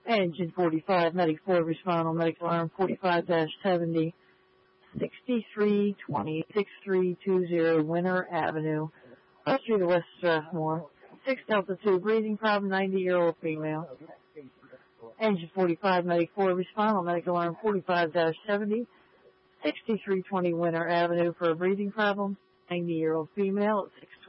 Engine 45, Medic 4, respond on medical alarm 45-70, 6320, 6320 Winter Avenue, West Street of West Strathmore, 6 Delta 2, breathing problem, 90-year-old female. Engine 45, Medic 4, respond on medical alarm 45-70, 6320 Winter Avenue for a breathing problem, 90-year-old female at 620.